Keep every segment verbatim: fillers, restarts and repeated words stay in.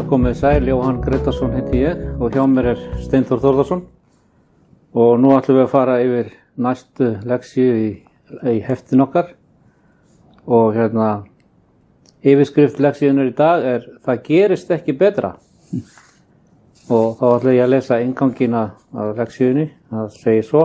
komið sæl, Jóhann Gretarsson heiti ég og hjá mér er Steinþór Þórðarsson og nú ætlum við að fara yfir næstu leksíu í, í heftin okkar og hérna yfirskrift leksíunnar í dag er Það gerist ekki betra og þá ætlum ég að lesa inngangina af leksíunni, það segir svo.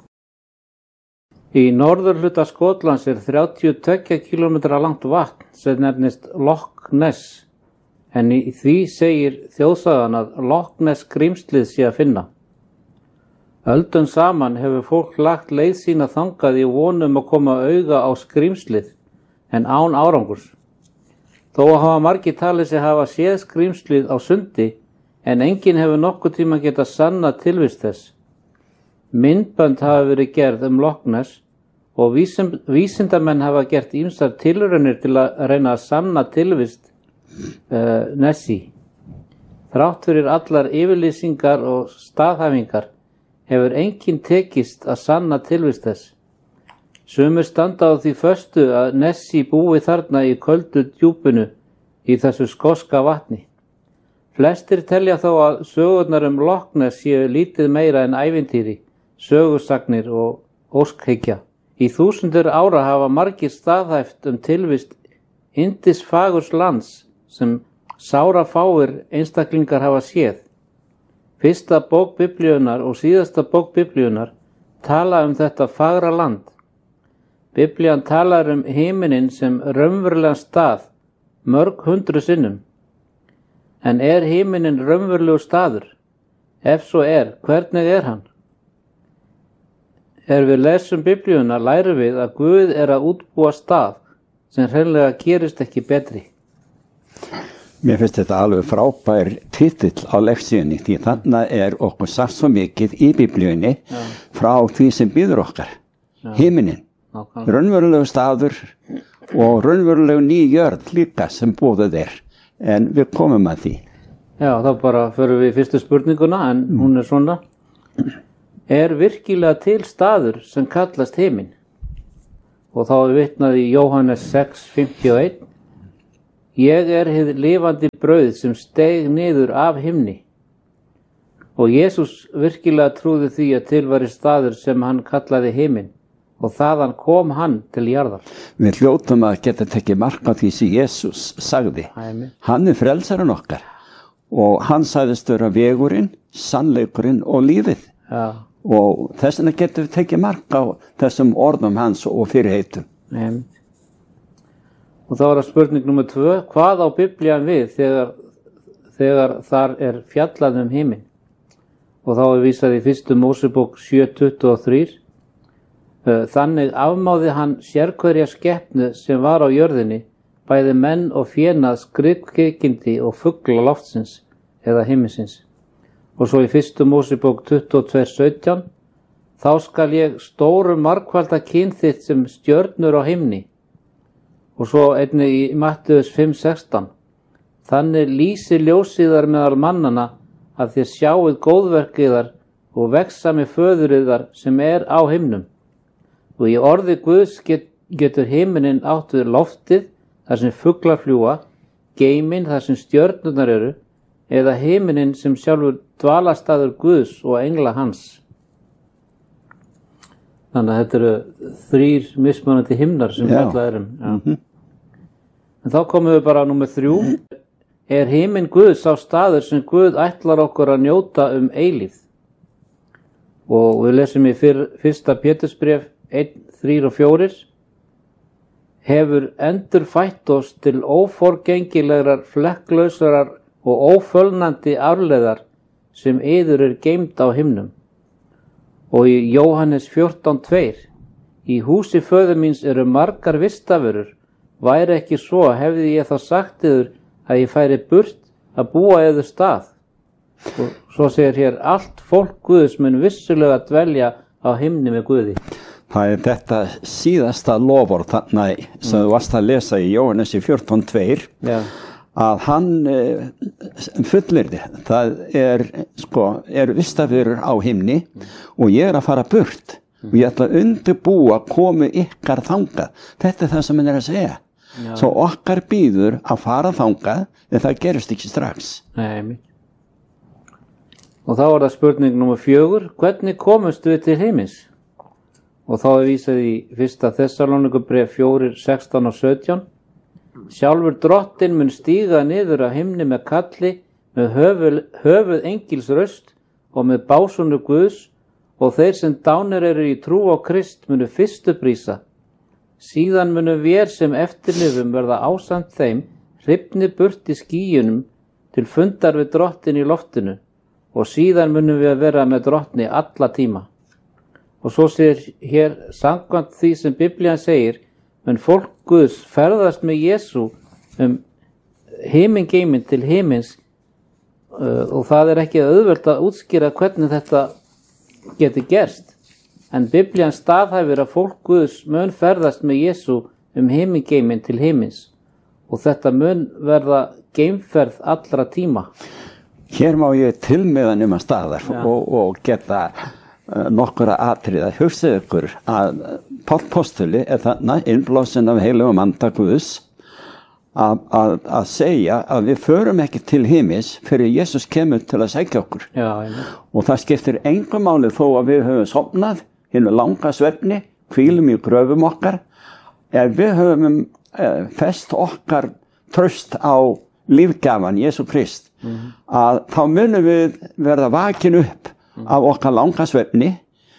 Í norðurhluta Skotlands er þrjátíu og tveggja kílómetra langt vatn sem nefnist Loch Ness. En í því segir þjóðsagan að Loch Ness skrímslið sé að finna. Öldum saman hefur fólk lagt leið sína þangað í vonum að koma auga á skrímslið, en án árangurs. Þó hafa margir talið sig hafa séð skrímslið á sundi, en enginn hefur nokkuð tíma getað sannað tilvist þess. Myndbönd hafa verið gerð um Loch Ness og vísind, vísindamenn hafa gert ýmsar tilraunir til að reyna að sanna tilvist Uh, Nessie. Þrátt fyrir allar yfirlýsingar og staðhæfingar hefur enginn tekist að sanna tilvist þess. Sumir standa á því föstu að Nessie búi þarna í köldu djúpinu í þessu skoska vatni. Flestir telja þó að sögurnar um Loch Ness séu lítið meira en ævintýri, sögursagnir og óskhyggja. Í þúsundir ára hafa margir staðhæft um tilvist yndisfagurs lands sem sárafáir einstaklingar hafa séð. Fyrsta bók Biblíunnar og síðasta bók Biblíunnar tala um þetta fagra land. Biblían talar um himininn sem raunverulegan stað mörg hundru sinnum. En er himininn raunverulegur staður? Ef svo er, hvernig er hann? Er við lesum Biblíunnar lærum við að Guð er að útbúa stað sem hreinlega gerist ekki betri. Mér finnst þetta alveg frábær titill á leksíunni því þannig er okkur sagt svo mikið í Biblíunni ja. Frá því sem býður okkar, ja. Himinin, okay. Raunverulegu staður og raunverulegu ný jörð líka sem búið er, en við komum að því. Já, þá bara förum við í fyrstu spurninguna, en mm. hún er svona. Er virkilega til staður sem kallast himin? Og þá er vitnað í Jóhannes sex fimmtíu og eitt. Ég er hið lifandi brauð sem steig niður af himni. Og Jesús virkilega trúði því að til væri staður sem hann kallaði himin og þaðan kom hann til jarðar. Við hljótum að geta tekið mark á því sem Jesús sagði. Æmi. Hann er frelsarinn okkar og hann sagðist vera vegurinn, sannleikurinn og lífið. Já. Og þess vegna getum við tekið mark á þessum orðum hans og fyrirheitum. Æmi. Og þá er það spurning númer tvö, hvað á Biblían við þegar, þegar þar er fjallað um himin? Og þá er vísað í fyrstu Mósebók sjö tuttugu og þrjú. Þannig afmáði hann sérhverja skepnu sem var á jörðinni, bæði menn og fénað, skriðkvikindi og fugla loftsins eða himinsins. Og svo í fyrstu Mósebók tuttugu og tvö sautján, þá skal ég stóru margfalda kyn þitt sem stjörnur á himni. Og svo einnig í Mattheus fimm sextán. Þannig lýsi ljósiðar meðal mannana að þér sjáið góðverkiðar og veksami föðuriðar sem er á himnum. Og í orði Guðs get, getur himinin átt við loftið þar sem fuglar fljúga, geiminn þar sem stjörnurnar eru, eða himinin sem sjálfur dvalastaður Guðs og engla hans. Þannig að þetta eru þrýr mismunandi himnar sem fjallað erum. Mm-hmm. En þá komum við bara á númer þrjú. Er himin Guðs á staður sem Guð ætlar okkur að njóta um eilífð? Og við lesum í fyr, fyrsta Pétursbréf eitt, þrír og fjórir. Hefur endur fætt oss til óforgengilegrar, flekklausrar og ófölnandi arfleðar sem yður er geymd á himnum. Og í Jóhannes fjórtán tveir, í húsi föður míns eru margar vistaförur, væri ekki svo hefði ég þá sagt yður að ég færi burt að búa yður stað. Og svo segir hér, allt fólk Guðs mun vissulega dvelja á himni með Guði. Það er þetta síðasta loford þannig sem mm. þú varst að lesa í Jóhannes fjórtán tveir. Já. Að hann eh, fullyrði, það er, sko, er vistaförur á himni mm. og ég er að fara burt mm. og ég ætla að undirbúa komu ykkar þangað. Þetta er það sem hann er að segja. Já. Svo okkar býður að fara þangað en það gerist ekki strax. Nei. Og þá er það spurning númer fjögur, hvernig komumst við til himins? Og þá er vísað í fyrsta Þessalónikubréf fjórir, sextán og sautján. Sjálfur drottinn mun stíga niður af himni með kalli, með höfuð, höfuð engils röst og með básunu Guðs, og þeir sem dánir eru í trú á Krist munu fyrstu prísa. Síðan munu vér sem eftirlifum verða ásamt þeim, hrifni burt í skýjunum til fundar við drottin í loftinu, og síðan munum við að vera með drottni alla tíma. Og svo segir hér, samkvæmt því sem Biblían segir, mun fólk Guðs ferðast með Jesú um himingeiminn til himins, uh, og það er ekki auðvelt að útskýra hvernig þetta geti gerst. En Biblían staðhæfir að fólk Guðs mun ferðast með Jesú um himingeiminn til himins, og þetta mun verða geimferð allra tíma. Hér má ég tilmiða nema staðar og, og geta uh, nokkura atriða. Hugsið ykkur að Páll postuli er þarna innblásinn af heilugum anda Guðs að, að, að segja að við förum ekki til himins fyrir Jesús kemur til að sækja okkur. Já, og það skiptir engu máli þó að við höfum sofnað hinu langa svefni, hvílum í gröfum okkar. Ef við höfum uh, fest okkar traust á lífgjafan Jesú Krist, mm-hmm. að þá munum við verða vakin upp mm-hmm. af okkar langa svefni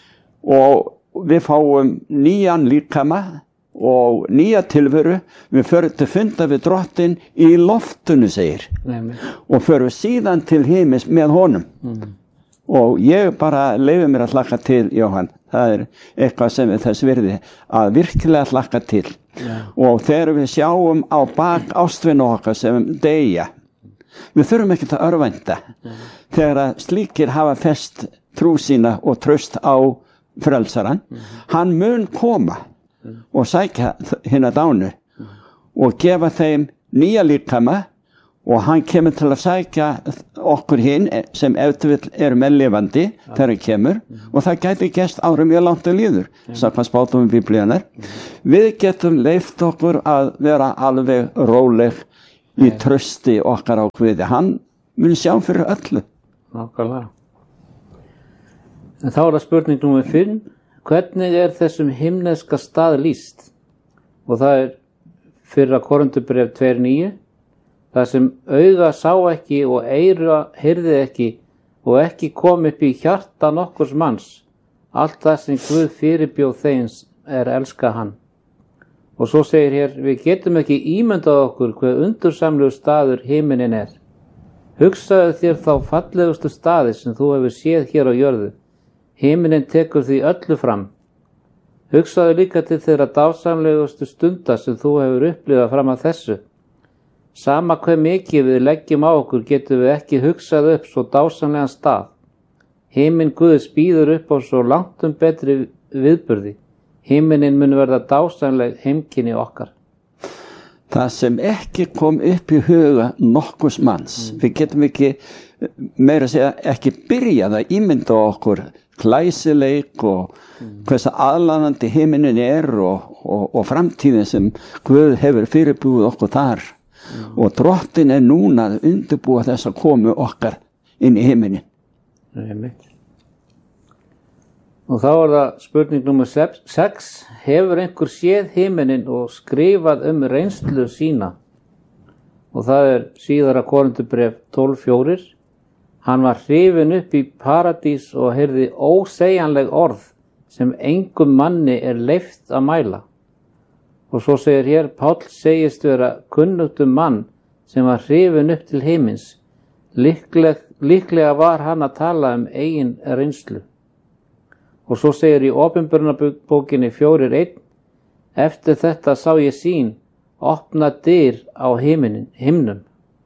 og við fáum nýjan líkama og nýja tilveru. Við förum til funda við drottin í loftinu, segir. Nei, og förum síðan til himins með honum. Mm. Og ég bara leyfi mér að hlakka til, Jóhann. Það er eitthvað sem við þess virði að virkilega hlakka til. Yeah. Og þegar við sjáum á bak ástvinu okkar sem deyja, við þurfum ekki að örvænta. Yeah. Þegar að slíkir hafa fest trú sína og traust á frelsaran, mm-hmm. hann mun koma mm-hmm. og sækja hina dánu mm-hmm. og gefa þeim nýja líkama, og hann kemur til að sækja okkur hinn sem eftirvill eru meðlifandi ja. þegar hann kemur mm-hmm. og það gæti gerst árum mjög langt og líður yeah. samkvæmt spátumum Biblíunar. Mm-hmm. Við getum leyft okkur að vera alveg róleg í yeah. trausti okkar á Guði. Hann mun sjá fyrir öllu. Nákvæmlega. En þá er það spurning númer fimm, hvernig er þessum himneska stað lýst? Og það er fyrra Korinthubréf tvær níu, það sem auga sá ekki og eyra heyrði ekki og ekki kom upp í hjarta nokkurs manns, allt það sem Guð fyrirbjóð þeim er elska hann. Og svo segir hér, við getum ekki ímyndað okkur hver undursamlegur staður himinin er. Hugsaðu þér þá fallegustu staði sem þú hefur séð hér á jörðu. Himinin tekur því öllu fram. Hugsaðu líka til þeirra dásamlegustu stunda sem þú hefur upplifað fram að þessu. Sama hve mikið við leggjum á okkur getum við ekki hugsað upp svo dásamlegan stað. Himin Guðs býður upp á svo langtum betri viðburði. Himinin mun verða dásamleg heimkynni okkar. Það sem ekki kom upp í huga nokkurs manns. Mm. Við getum ekki meira að segja ekki byrjað að ímynda okkur glæsileik og mm. hversu aðlaðandi himinin er og, og, og framtíðin sem Guð hefur fyrirbúið okkur þar. Mm. Og drottin er núna að undirbúa þess að komu okkar inn í himinin. Nei, og þá er það spurning númer sex, hefur einhver séð himinin og skrifað um reynslu sína? Og það er síðara Korinthubréf tólf fjórir. Hann var hrifinn upp í paradís og heyrði ósegjanleg orð sem engum manni er leyft að mæla. Og svo segir hér, Páll segist vera kunnugt um mann sem var hrifinn upp til himins. Líkleg, líklega var hann að tala um eigin reynslu. Og svo segir í Opinberunarbókinni fjórir einn, eftir þetta sá ég sýn, opna dyr á himinin, himnum.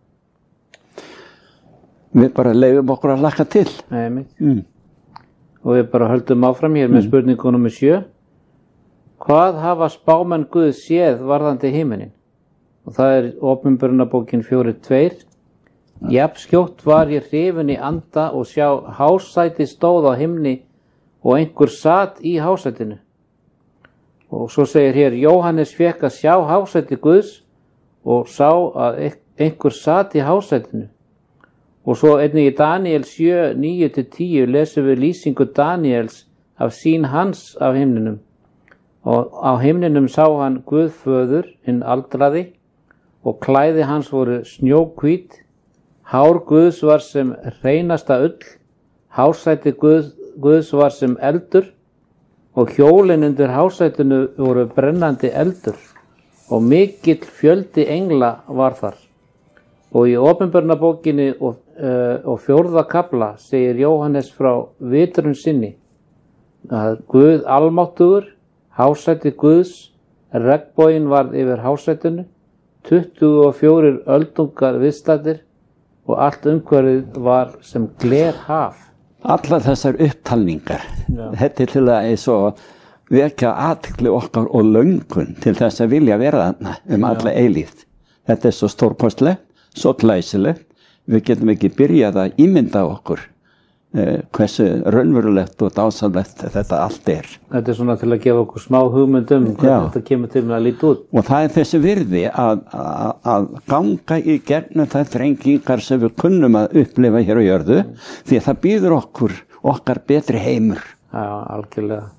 Við bara leyfum okkur að hlakka til. Nei, mm. Og við bara höldum áfram hér með mm. spurningu númer sjö. Hvað hafa spámenn Guð séð varðandi himinin? Og það er Opinberunarbókin fjórir tveir. Jafn skjótt var ég hrifinn í anda og sjá hásæti stóð á himni og einhver sat í hásætinu. Og svo segir hér, Jóhannes fékk að sjá hásæti Guðs og sá að einhver sat í hásætinu. Og svo einnig í Daniel sjö, níu til tíu lesum við lýsingu Daniels af sýn hans af himninum. Og á himninum sá hann Guð föður, hinn aldraði, og klæði hans voru snjóhvít, hár Guðs var sem hreinasta ull, hásæti Guð, Guðs var sem eldur, og hjólin undir hásætinu voru brennandi eldur, og mikill fjöldi engla var þar. Og í Opinberunarbókinni og, uh, og fjórða kafla segir Jóhannes frá vitrun sinni að Guð almáttugur, hásæti Guðs, regnboginn varð yfir hásætinu, tuttugu og fjórir öldungar viðstaddir og allt umhverfið var sem glerhaf. Allar þessar upptalningar, Já. Þetta er til að eins og vekja athygli okkar og löngun til þess að vilja vera þarna um alla eilífð. Þetta er svo stórkostlegt, svo glæsilegt, við getum ekki byrjað að ímynda okkur eh, hversu raunverulegt og dásamlegt þetta allt er. Þetta er svona til að gefa okkur smá hugmynd um hvernig Já. þetta kemur til með að líta út. Og það er þessi virði að, að, að ganga í gegnum þær þrengingar sem við kunnum að upplifa hér á jörðu, því að það býður okkur okkar betri heimur. Já, algjörlega.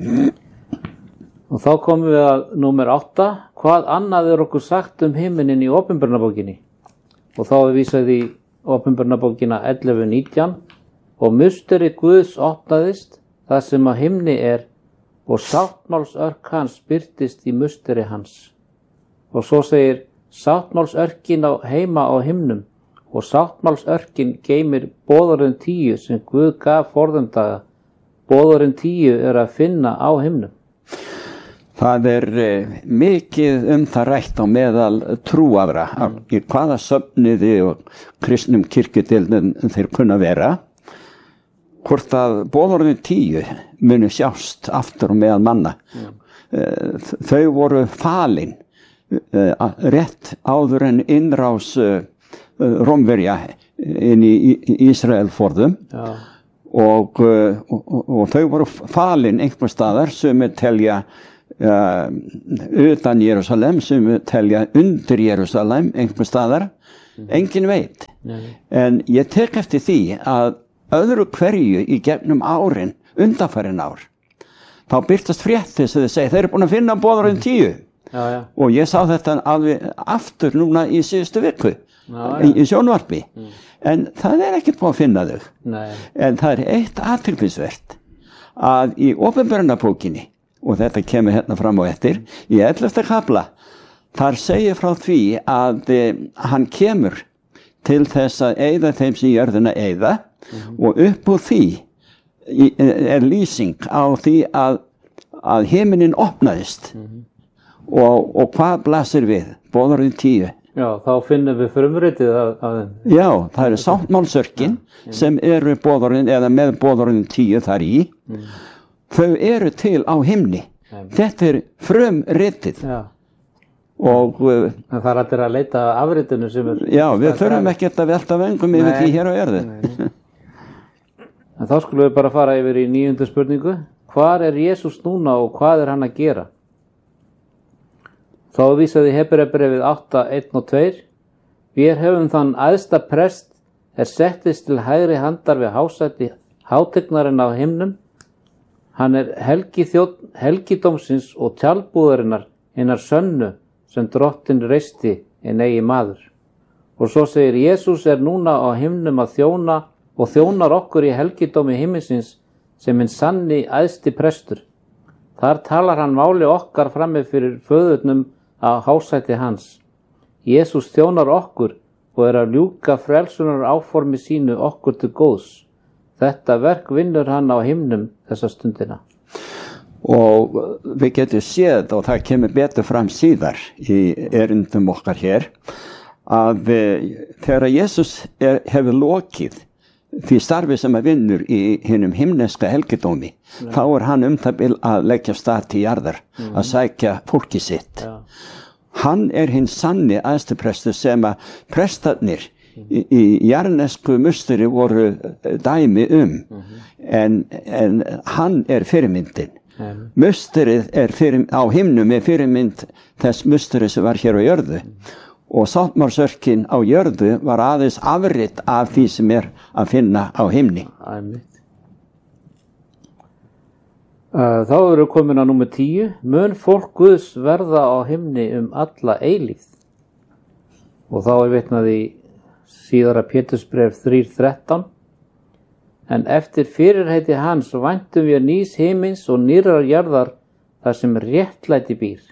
Og þá komum við að númer átta. Hvað annað er okkur sagt um himinin í Opinberunarbókinni? Og þá er vísað í Opinberunarbókina ellefu nítján. Og musteri Guðs opnaðist það sem á himni er, og sáttmálsörk hans birtist í musteri hans. Og svo segir, sáttmálsörkin á heima á himnum, og sáttmálsörkin geymir boðorðin tíu sem Guð gaf forðum daga. Boðorðin tíu er að finna á himnum. Það er eh, mikið um það rætt á meðal trúaðra, mm. í hvaða söfniði og kristnum kirkjudeildum þeir kunna vera, hvort að boðorðin tíu muni sjást aftur og meðal manna. Mm. Eh, þau voru falin eh, rétt áður en innrás eh, Rómverja inn í, í Ísrael forðum. Já. Og, og, og, og þau voru falin einhver staðar sem er telja Uh, utan Jerusalem, sem við telja undir Jerusalem einhver staðar, mm. engin veit. Nei. En ég tek eftir því að öðru hverju í gegnum árin, undanfærin ár, þá byrtast fréttir sem þið segja, þeir eru búin að finna boðorðin tíu. Já, já. Og ég sá þetta alveg aftur núna í síðustu viku, Já, í, já. í sjónvarpi. Mm. En það er ekkert búin að finna þau. Nei. En það er eitt athyglisvert að í Opinberunarbókinni, og þetta kemur hérna fram á eftir, í ellefta kafla, þar segir frá því að e, hann kemur til þess að eyða þeim sem jörðina eyða, mm-hmm. og upp úr því í, er lýsing á því að, að himinin opnaðist, mm-hmm. og, og hvað blasir við? Boðorðin tíu. Já, þá finnum við frumritið að, að þeim. Já, það eru sáttmálsörkin ja, sem eru boðorðin, eða með boðorðin tíu þar í, mm. þau eru til á himni. Nei. Þetta er frumritið. Já. Og uh, það er allir að leita afritinu sem er... Já, við þurfum ekkert að velta vöngum yfir því hér á jörðu. En þá skulum við bara fara yfir í níundu spurningu. Hvar er Jesús núna og hvað er hann að gera? Þá vísaði Hebreabrefið átta, einn og tveir. Við höfum þann æðsta prest er settist til hægri handar við hásæti hátignarinn á himnum. Hann er helgi þjónn helgidómsins og tjaldbúðarinnar hinnar sönnu sem drottin reisti en eigi maður. Og svo segir Jesús er núna á himnum að þjóna og þjónar okkur í helgidómi himminsins sem hinn sanni æðsti prestur. Þar talar hann máli okkar frammi fyrir föðurnum á hásæti hans. Jesús þjónar okkur og er að ljúka frelsunar áformi sínu okkur til góðs. Þetta verk vinnur hann á himnum þessa stundina. Og við getum séð, og það kemur betur fram síðar í erindum okkar hér, að þegar Jesús er, hefur lokið því starfi sem að vinnur í hinum himneska helgidómi, ja. Þá er hann um það bil að leggja stað til jarðar, mm. að sækja fólki sitt. Ja. Hann er hinn sanni æðstuprestur sem að prestarnir í, í jarðnesku musteri voru dæmi um, mm-hmm. en, en hann er fyrirmyndin. Amen. Musterið er fyrir, á himnum er fyrirmynd þess musterið sem var hér á jörðu. Mm. Og sáttmársörkin á jörðu var aðeins afritt af því sem er að finna á himni. Amen. Uh, þá eru komin að númer tíu. Mun fólk Guðs verða á himni um alla eilífð. Og þá er vitnað í síðara Pétursbréf þrjú þrettán. En eftir fyrirheiti hans væntum við nýs himins og nýrrar jarðar þar sem réttlæti býr.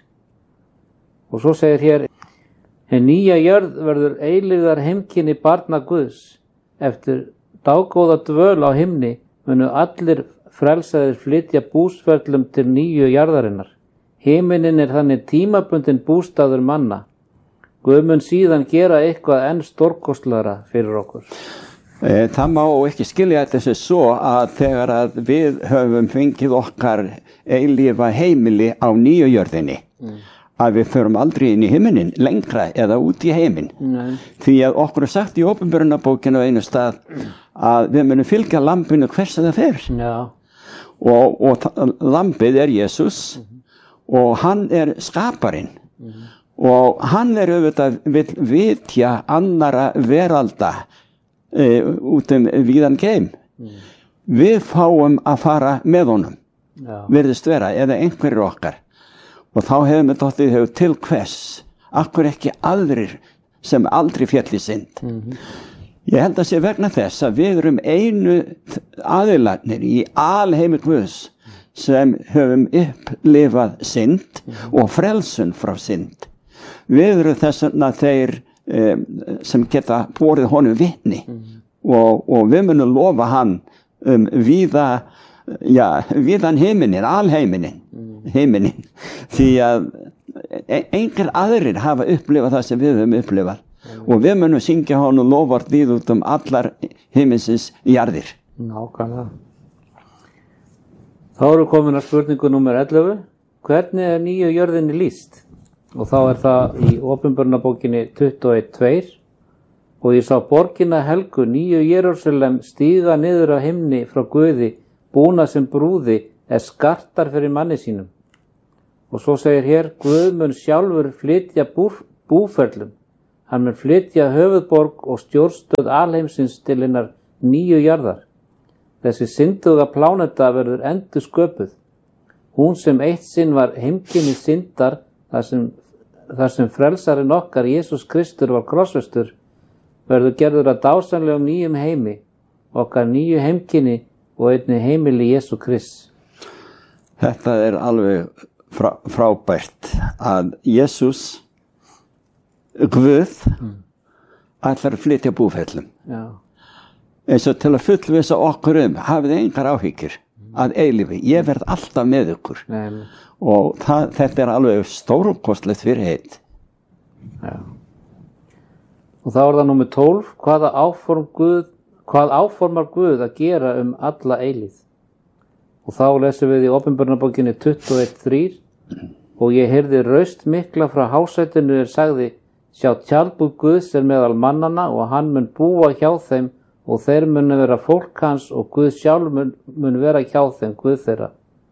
Og svo segir hér: hin nýja jörð verður eilífðar heimkynni barna Guðs. Eftir dágóða dvöl á himni munu allir frelsaðir flytja búsferlum til nýju jarðarinnar. Himinin er þannig tímabundin bústaður manna. Guð mun síðan gera eitthvað enn stórkostlara fyrir okkur. Það má ekki skilja þessu svo að þegar að við höfum fengið okkar eilífa heimili á nýju jörðinni, mm. að við förum aldrei inn í himinin lengra eða út í heiminn. Nei. Því að okkur er sagt í Opinberunarbókinu á einu stað að við munum fylgja lambinu hvers að það fer. Já. Og, og lambið er Jesús, mm-hmm. og hann er skaparinn, mm-hmm. og hann er auðvitað vill vitja annara veralda e, út um víðan geim. Mm. Við fáum að fara með honum, Já. Virðist vera, eða einhverjir okkar. Og þá hefum við dottið hefur til hvers, akkur ekki aðrir sem aldrei féll í synd. Mm-hmm. Ég held að sé vegna þess að við erum einu aðilarnir í alheimi Guðs sem höfum upplifað synd mm-hmm. og frelsun frá synd. Við erum þess vegna þeir um, sem geta borið honum vitni mm-hmm. og, og við munum lofa hann um víða, já, víðan heiminin, alheiminin, mm-hmm. heiminin, því að einhver aðrir hafa upplifað það sem við höfum upplifað. Mm. Og við munum syngja honum lofvart við út um allar heiminsins jarðir. Nákvæmlega. Þá eru komin að spurningu númer ellefu. Hvernig er nýju jörðinni lýst? Og þá er það í Opinberunarbókinni tuttugu og eitt tveir. Og ég sá borgina helgu, nýju Jerúsalem, stíga niður á himni frá Guði, búna sem brúði, er skartar fyrir manni sínum. Og svo segir hér: Guð mun sjálfur flytja búf, búferlum. Hann mun flytja höfuðborg og stjórnstöð alheimsins til hinnar nýju jarðar. Þessi synduga pláneta verður endur sköpuð. Hún sem eitt sinn var heimkynni syndar, þar sem, þar sem frelsarinn okkar, Jesús Kristur, var krossfestur, verður gerður að dásamlegum nýjum heimi, okkar nýju heimkynni og einnig heimili Jesú Krist. Þetta er alveg frá, frábært að Jesús Guð mm. ætlar að flytja búferlum. Já. Eins og til að fullvissa okkur um, hafið engar áhyggjur mm. að eilífi, ég verð alltaf með ykkur. Nei. Og það, þetta er alveg stórkostlegt fyrir heitt. Já. Og þá er það númer tólf, hvaða áform Guð, hvað áformar Guð að gera um alla eilíð? Og þá lesum við í Opinberunarbókinni tuttugu og eitt þrír mm. og ég heyrði raust mikla frá hásætinu er sagði: sjá, tjaldbúð Guðs er meðal mannanna og hann mun búa hjá þeim og þeir munu vera fólk hans og Guð sjálf mun, mun vera hjá þeim, Guð þeirra.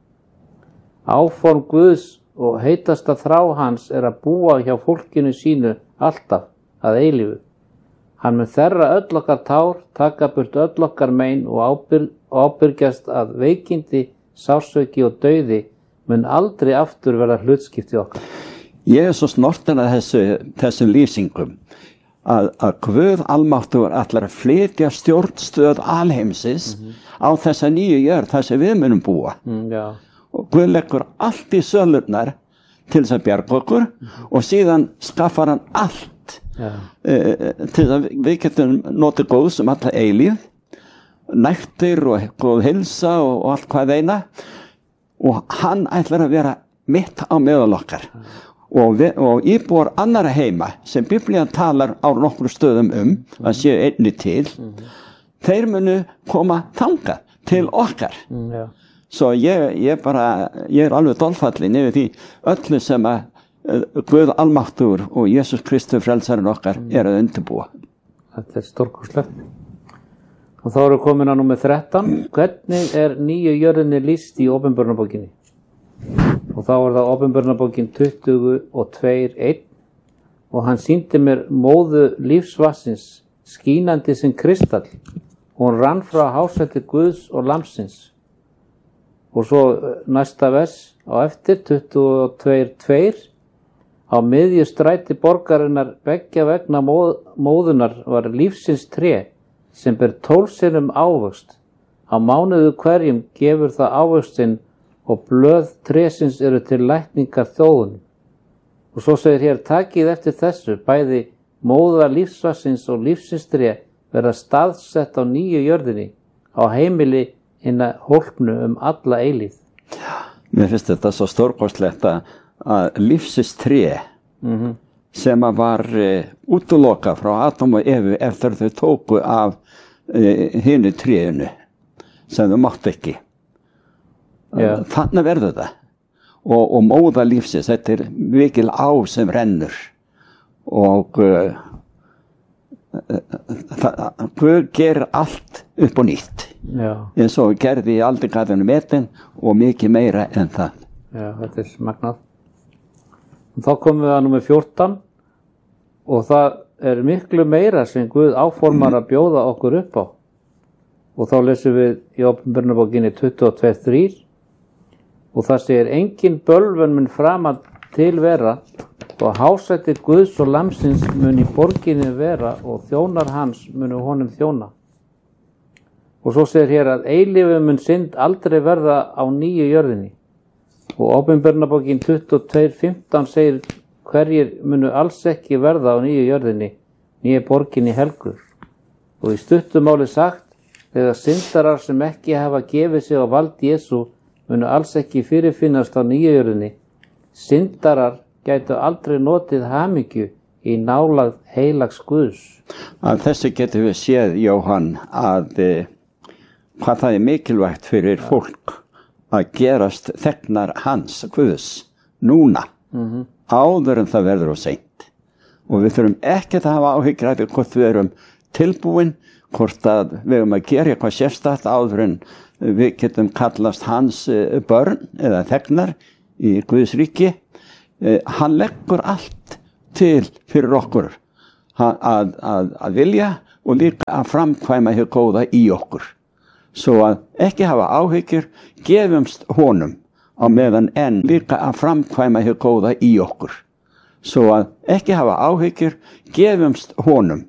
Áform Guðs og heitasta þrá hans er að búa hjá fólkinu sínu alltaf að eilífu. Hann mun þerra öll okkar tár, taka burt öll okkar mein og ábyrg, ábyrgjast að veikindi, sársauki og dauði mun aldrei aftur verða hlutskipti okkar. Ég er svo snortin að þessu, þessum lýsingum að, að Guð almáttugur ætlar að flytja stjórnstöð alheimsins mm-hmm. á þessa nýju jörð, þar sem við munum búa. Mm, ja. Og Guð leggur allt í sölurnar til þess að bjarga okkur mm-hmm. og síðan skaffar hann allt ja. uh, til að við getum notið góðs um alla eilíð, nægtir og góð heilsa og, og allt hvað eina, og hann ætlar að vera mitt á meðal okkar. Ja. Og, við, og íbúar annara heima sem Biblían talar á nokkru stöðum um mm-hmm. að séu einni til mm-hmm. þeir munu koma þangað til okkar mm, yeah. Svo ég, ég bara ég er alveg dolfallinn yfir því öllu sem að uh, Guð almáttugur og Jesús Kristur frelsarinn okkar mm. er að undirbúa. Þetta er stórkostlegt. Og þá eru komin að númer þrettán. Hvernig er nýju jörðinni lýst í Opinberunarbókinni? Og þá er það Åpenbarunarbókin tuttugu og tvö eitt. Og hann sýndi mér móðu lífsvassins, skínandi sem kristall. Hún rann frá hásæti Guðs og Lamsins. Og svo næsta vers á eftir, tuttugu og tvö tvö. Á miðju stræti borgarinnar beggja vegna móð, móðunar var lífsins tré, sem ber tólf sinnum ávöxt. Á mánuðu hverjum gefur það ávöxtinn og blöð trésins eru til lækningar þjóðunum. Og svo segir hér, takið eftir þessu, bæði móða lífsvassins og lífsins tré verða staðsett á nýju jörðinni, á heimili inna hólpnu um alla eilíð. Mér finnst þetta svo stórkostlegt að lífsins tré mm-hmm. sem að var uh, útloka frá Adam og Evu eftir þau tóku af uh, hinu tréinu sem þau mátt ekki. Yeah. Þannig verður það. Og, og móða lífsins, þetta er mikil á sem rennur og uh, Guð gerir allt upp og nýtt. Já. Eins og gerði í aldingarðinu metin og mikið meira en það. Já, þetta er magnað. Þá komum við að númer fjórtán og það er miklu meira sem Guð áformar að bjóða okkur upp á. Og þá lesum við í Åpenbarunarbókinni tuttugu og tvö þrjú. Og það segir, engin bölvun mun framan til vera og hásæti Guðs og Lamsins mun í borginni vera og þjónar hans munu honum þjóna. Og svo segir hér að eilífu mun synd aldrei verða á nýju jörðinni. Og Åpenbarunarbókin tuttugu og tvö fimmtán segir, hverjir munu alls ekki verða á nýju jörðinni, nýju borginni helguð. Og í stuttu máli sagt, þegar syndarar sem ekki hafa gefið sig á vald Jesú munu alls ekki fyrirfinnast á nýju jörðinni. Syndarar gætu aldrei notið hamingju í nálægð heilags Guðs. Að þessu getum við séð, Jóhann, að eh, hvað það er mikilvægt fyrir fólk að gerast þegnar hans Guðs núna, mm-hmm. áður en það verður of seint. Og við þurfum ekkert að hafa áhyggjur af hvort við erum tilbúin, hvort að við erum að gera eitthvað sérstakt áður en við getum kallast hans börn eða þegnar í Guðs ríki. Hann leggur allt til fyrir okkur að, að, að vilja og líka að framkvæma hér góða í okkur. Svo að ekki hafa áhyggjur, gefumst honum á meðan en líka að framkvæma hér góða í okkur. Svo að ekki hafa áhyggjur, gefumst honum